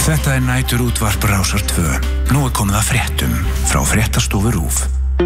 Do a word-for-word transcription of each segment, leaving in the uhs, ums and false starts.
Þetta er nætur útvarp Rásar tvö. Nú er komið að fréttum frá fréttastofu RÚV.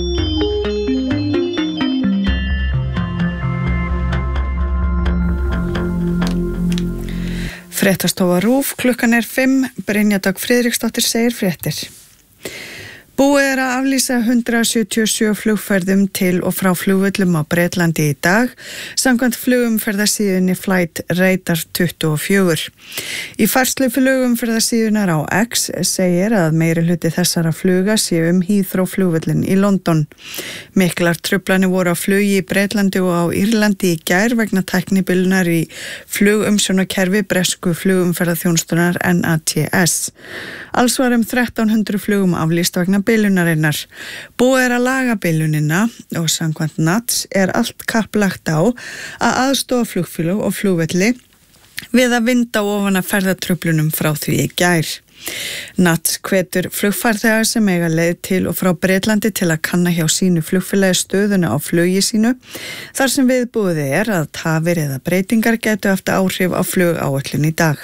Fréttastofa RÚV, klukkan er fimm, Brynja Dögg Friðriksdóttir segir fréttir. Búið er að aflýsa hundrað sjötíu og sjö flugferðum til og frá flugvöllum á Bretlandi í dag, samkvæmt flugumferðarsíðunni Flight Radar tuttugu og fjögur. Í færslu flugumferðarsíðunar á X segir að meiri hluti þessara fluga sé um Heathrow flugvöllin í London. Miklar truflanir voru á flugi í Bretlandi og á Írlandi í gær vegna tæknibilunar í flugumsjónakerfi bresku flugumferðarþjónustunar N A T S. Alls var um þrettán hundruð flugum aflýst vegna bilunarinnar. Búið er að laga bilunina og samkvæmt N A T S er allt kapp lagt á að aðstoða flugfélög og flugvelli við að vinda ofan að ferðatruflunum frá því í gær. N A T S hvetur flugfarþegar sem eiga leið til og frá Bretlandi til að kanna hjá sínu flugfélagi stöðuna á flugi sínu, þar sem viðbúið er að tafir eða breytingar gætu haft áhrif á flugáætlun í dag.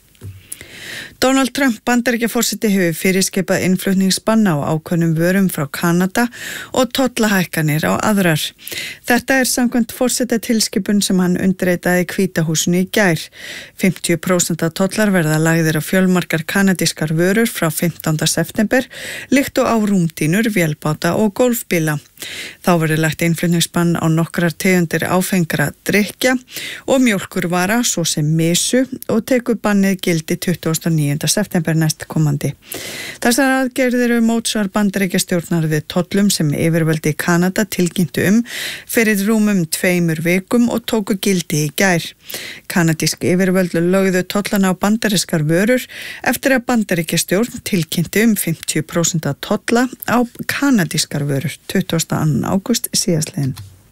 Donald Trump Bandaríkjaforseti hefur fyrirskipað innflutningsbann á ákveðnum vörum frá Kanada og tollahækkanir á aðrar. Þetta er samkvæmt forsetatilskipun sem hann undirritaði í Hvíta húsinu í gær. fimmtíu prósent tollar verða lagðir á fjölmargar kanadískar vörur frá fimmtánda september, líkt og á rúmdýnur, vélbáta og golfbíla. Þá verður lagt innflutningsbann á nokkrar tegundir áfengra drykkja og mjólkurvara, svo sem misu, og tekur bannið gildi tuttugasta og níunda september næstkomandi. Þessar aðgerðir eru mótsvar Bandaríkjastjórnar við tollum sem yfirvöldi í Kanada tilkynntu um fyrir rúmum tveimur vikum og tóku gildi í gær. Kanadísk yfirvöldu lögðu tollana á bandarískar vörur eftir að Bandaríkjastjórn tilkynnti um fimmtíu prósent tolla á kanadískar vörur tuttugasta og annan ágúst síðastliðinn.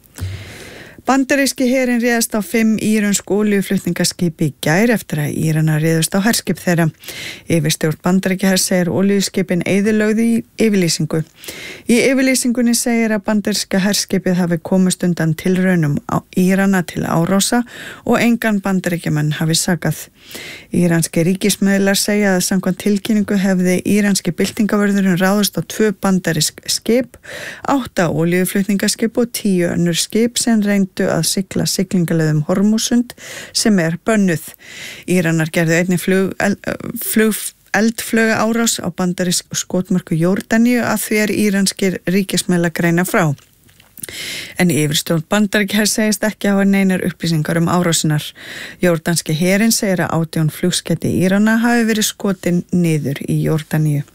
Bandaríski herinn réðst á fimm írönsk olíuflutningaskipi í gær eftir að Íranar réðust á herskip þeirra. Yfirstjórn Bandaríkjahers segir olíuskipin eyðilögðu í yfirlýsingu. Í yfirlýsingunni segir að bandaríska herskipið hafi komist undan tilraunum á Írana til árása og engan bandaríkjamenn hafi sakað. Íranski ríkismiðlar segja að samkvæmt tilkynningu hefði íranski byltingavörðurinn ráðist á tvö bandarísk skip, átta olíuflutningaskip og tíu önnur skip sem reynd að sigla siglingaleiðum Hormúsund sem er bönnuð. Íranar gerðu einnig flug, flug, eldflöga árás á bandarísk skotmörku Jórdaníu að því er íranskir ríkismiðlar greina frá. En yfirstjórn Bandaríkjahers segist ekki hafa neinar upplýsingar um árásinar. Jórdanski herinn segir að átján flugskeyti Írana hafi verið skotin niður í Jórdaníu.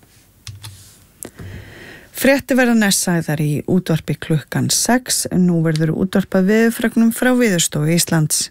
Frétti verða næst sagðar í útvarpi klukkan sex, nú verður útvarpað veðurfregnum frá Veðurstofu Íslands.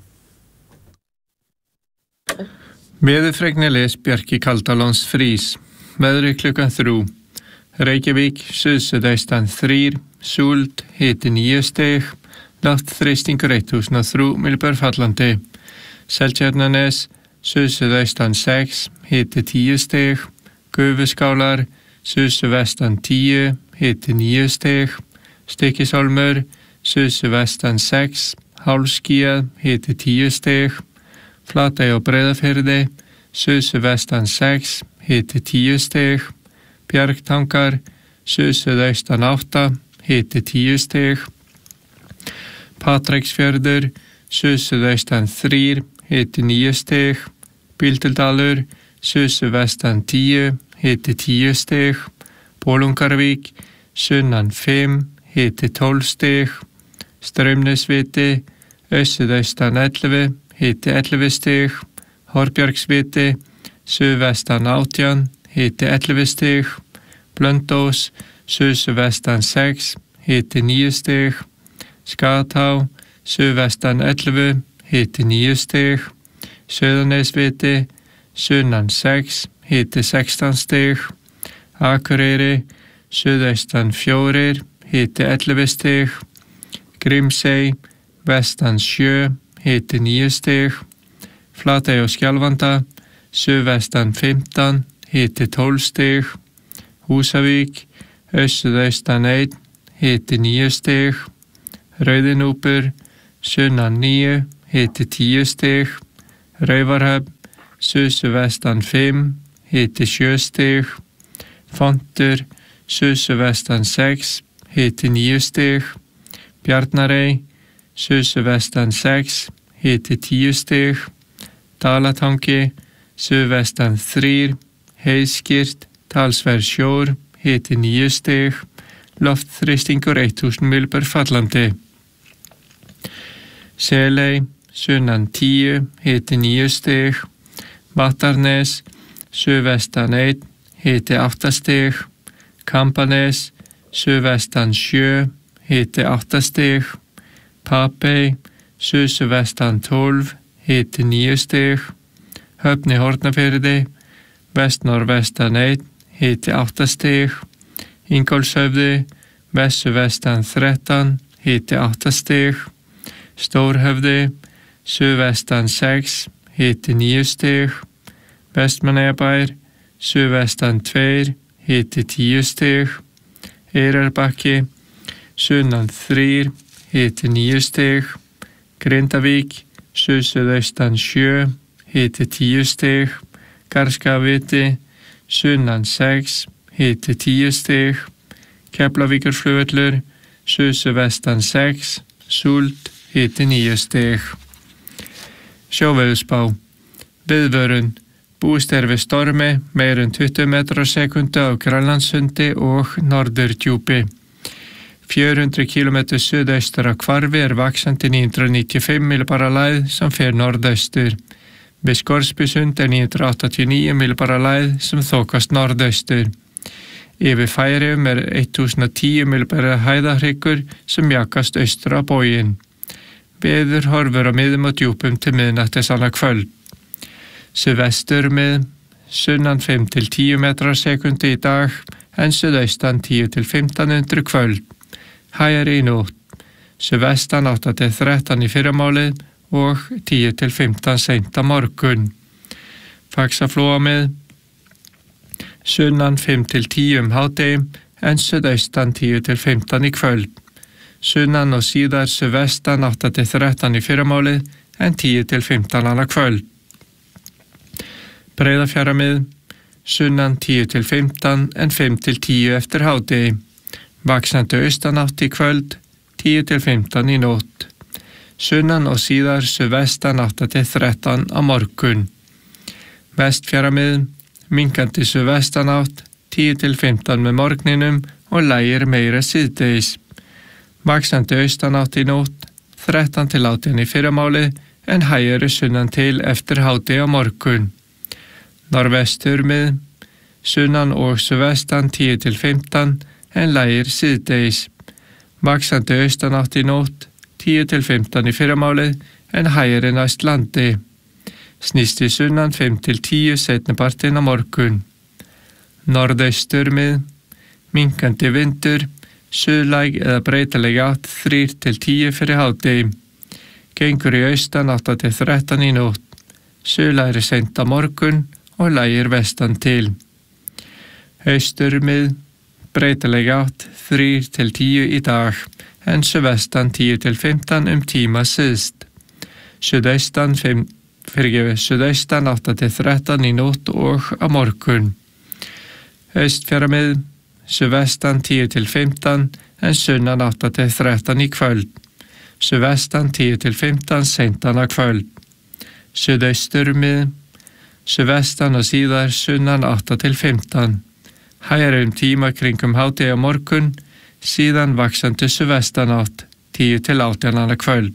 Veðurfregni les Bjarki Kaldalóns Frís. Veðri klukkan þrjú. Reykjavík, suðsuðaustan þrír, súld, hiti níu stig, loftþrýstingur þúsund og þrjú millimetrar fallandi. Seltjarnarnes, suðsuðaustan sex, hiti tíu stig, Gufuskálar, suðsuvestan tíu, hiti níu stig, Stykkishólmur, suðsuvestan sex, hálfskýjað, hiti tíu stig, Flatey og Breiðafirði, suðsuvestan sex, hiti tíu stig, Bjargtangar, suðsuðaustan átta, hiti tíu stig, Patreksfjörður, suðsuðaustan þrír, hiti níu stig, Bíldudalur, suðsuvestan tíu, hiti tíu stig, Bolungarvík, sunnan fimm, hiti tólf stig, Straumnesviti, aussuðaustan ellefu, hiti ellefu stig, Horbjargsviti, suðvestan átján, hiti ellefu stig, Blöndós, suðsuvestan sex, hiti níu stig, Skatá, suðvestan ellefu, hiti níu stig, Sauðanesviti, sunnan sex, hiti sextán stig, Akureyri, suðaustan fjórir, hiti ellefu stig, Grímsey, vestan sjö, hiti níu stig, Flatey og Skjálfanda, suðvestan fimmtán, hiti tólf stig, Húsavík, aussuðaustan einn, hiti níu stig, Rauðinúpur, sunnan níu, hiti tíu stig, Raufarhöfn, suðvestan fimm, hiti sjö stig. Fontur, suðvestan sex, hiti níu stig. Bjarnarey, suðvestan sex, hiti tíu stig. Dalatangi, suðvestan þrír, heiðskýrt, talsverð sjór, hiti níu stig. Loftþrýstingur þúsund millimetrar fallandi. Seley, sunnan tíu, hiti níu stig. Vattarnes, suðvestan einn, hiti átta stig. Kambanes, suðvestan sjö, hiti átta stig. Papey, suðvestan tólf, hiti níu stig. Höfn í Hornafirði, vestnorðvestan einn, hiti átta stig. Ingólfshöfði, vesturvestan þrettán, hiti átta stig. Stórhöfði, suðvestan sex, hiti níu stig. Vestmannaeyjabær, suðvestan tveir, hiti tíu stig. Eyrarbakki, sunnan þrír, hiti níu stig. Grindavík, suðsuðaustan sjö, hiti tíu stig. Garðskagaviti, sunnan sex, hiti tíu stig. Keflavíkurflugvöllur, suðvestan sex, súld, hiti níu stig. Sjóveðurspá. Viðvörun. Búist er við stormi, meira en tuttugu metrar á sekundu á Grænlandssundi og Norðurdjúpi. fjögur hundruð kílómetrar suðaustur af hvarfi er vaxandi níu hundruð níutíu og fimm millibara lægð sem fer norðaustur. Við Skorpiðsund er níu hundruð áttatíu og níu millibara lægð sem þokast norðaustur. Yfir Færeyjum er þúsund og tíu millibara hæðahryggur sem jakast austur á bóginn. Veður horfur á miðum og djúpum til miðnættis annað kvöld. Suðvestur með sunnan fimm til tíu metrar á sekundu í dag en suðaustan tíu til fimmtán undir kvöld. Hægari í nótt. Suðvestan átta til þrettán í fyrramálið og tíu til fimmtán seint á morgun. Faxaflóa með sunnan fimm til tíu um hádegi en suðaustan tíu til fimmtán í kvöld. Sunnan og síðar suðvestan átta til þrettán í fyrramálið en tíu til fimmtán annað kvöld. Breiðafjarðarmið, sunnan tíu til fimmtán en fimm til tíu eftir hádegi. Vaxandi austanátt í kvöld, tíu til fimmtán í nótt. Sunnan og síðar suðvestan átta til þrettán á morgun. Vestfjarðarmið, minnkandi suðvestanátt, tíu til fimmtán með morgninum og lægir meira síðdegis. Vaxandi austanátt í nótt, þrettán til átján í fyrramálið en hægari sunnan til eftir hádegi á morgun. Norðvestur með, sunnan og suðvestan tíu til fimmtán en lægir síðdegis. Vaxandi austanátt í nótt, tíu til fimmtán í fyrramálið en hægari næst landi. Snýst í sunnan fimm til tíu seinnipartinn á morgun. Norðaustur með, minnkandi vindur, suðlæg eða breytileg átt þrír til tíu fyrir hádegi. Gengur í austan átta til þrettán í nótt. Suðlægri seint á morgun og lægir vestan til. Austur með, breytileg átt þrír til tíu í dag en suðvestan tíu til fimmtán um tíma syðst. Suðaustan fimm Fyrirgefi, suðaustan átta til þrettán í nótt og á morgun. Austfjarðarmið, suðvestan tíu til fimmtán en sunnan átta til þrettán í kvöld. Suðvestan tíu til fimmtán seintan á kvöld. Suðausturmið, suðvestan og síðar sunnan átta til fimmtán. Hægari um tíma kringum hádegi á morgun, síðan vaxandi suðvestanátt, tíu til átján á kvöld.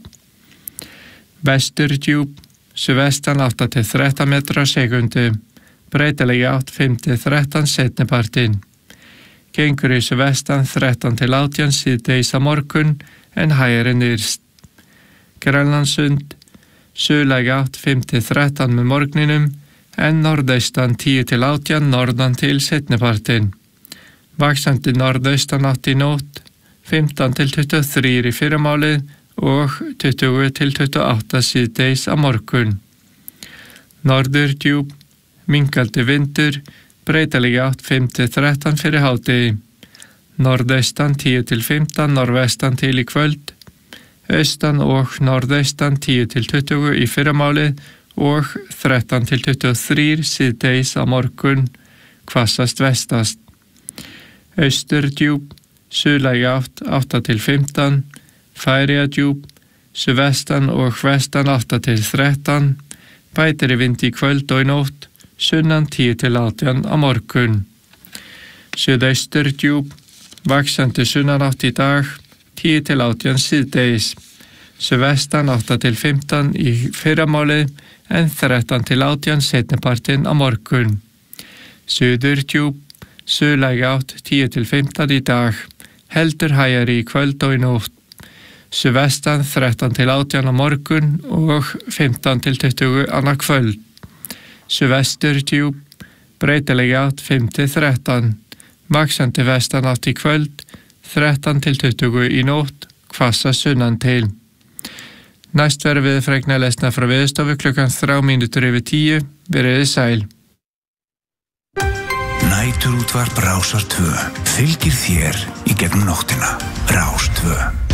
Vesturdjúp, suðvestan átta til þrettán metrar á sekundu, breytileg átt fimm til þrettán seinnipartinn. Gengur í suðvestan þrettán til átján síðdegis á morgun en hægari nyrst. Grænlandssund, suðlæg átt fimm til þrettán með morgninum en norðaustan tíu til átján norðan til seinnipartinn. Vaxandi norðaustan átt í nótt, fimmtán til tuttugu og þrír í fyrramálið og tuttugu til tuttugu og átta síðdegis á morgun. Norðurdjúp, minnkandi vindur, breytileg átt fimm til þrettán fyrir hádegi. Norðaustan tíu til fimmtán, norðvestan til í kvöld. Austan og norðaustan tíu til tuttugu í fyrramálið og þrettán til tuttugu og þrjú síðdegis á morgun, hvassast vestast. Austurdjúp, suðlæg átt átta til fimmtán, Færeyjadjúp, suðvestan og vestan átta til þrettán, bætir í vind í kvöld og í nótt, sunnan tíu til átján á morgun. Suðausturdjúp, vaxandi sunnanátt í dag, tíu til átján síðdegis. Suðvestan átta til fimmtán í fyrramálið en þrettán til átján seinnipartinn á morgun. Suðurdjúp, suðlæg átt tíu til fimmtán í dag, heldur hægari í kvöld og í nótt. Suðvestan þrettán til átján á morgun og fimmtán til tuttugu annað kvöld. Suðvesturdjúp, breytileg átt fimm til þrettán, vaxandi vestanátt í kvöld, þrettán til tuttugu í nótt, hvassa sunnan til. Næst verður veðurfregna lesna frá Veðurstofu klukkan þrjár mínútur yfir tíu, veriði sæl. Næturútvarp Rásar tvö fylgir þér í gegnum nóttina. Rás tvö.